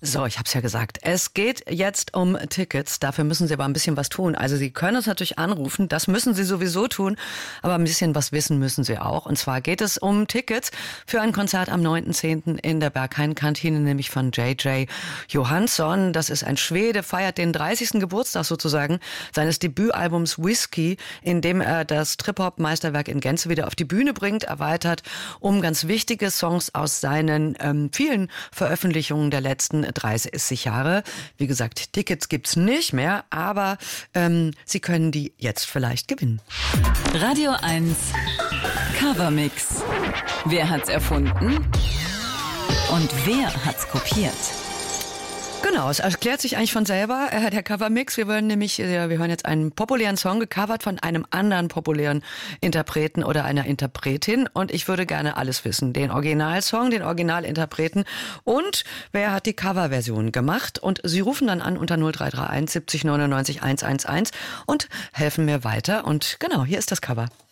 So, ich habe es ja gesagt. Es geht jetzt um Tickets. Dafür müssen Sie aber ein bisschen was tun. Also Sie können uns natürlich anrufen. Das müssen Sie sowieso tun. Aber ein bisschen was wissen müssen Sie auch. Und zwar geht es um Tickets für ein Konzert am 9.10. in der Berghain-Kantine, nämlich von J.J. Johansson. Das ist ein Schwede, feiert den 30. Geburtstag sozusagen seines Debütalbums Whiskey, in dem er das Trip-Hop-Meisterwerk in Gänze wieder auf die Bühne bringt, erweitert um ganz wichtige Songs aus seinen vielen Veröffentlichungen der letzten 30 Jahre. Wie gesagt, Tickets gibt's nicht mehr, aber Sie können die jetzt vielleicht gewinnen. Radio 1 Covermix. Wer hat's erfunden? Und wer hat's kopiert? Genau, es erklärt sich eigentlich von selber, der Covermix. Wir hören jetzt einen populären Song, gecovert von einem anderen populären Interpreten oder einer Interpretin. Und ich würde gerne alles wissen. Den Originalsong, den Originalinterpreten und wer hat die Coverversion gemacht. Und Sie rufen dann an unter 0331 70 99 111 und helfen mir weiter. Und genau, hier ist das Cover.